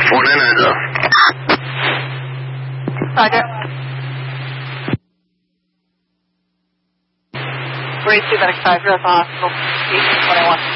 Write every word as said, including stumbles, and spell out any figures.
four nine nine zero. Roger. forty-two, Medic five, you're at the hospital. eighteen twenty-one.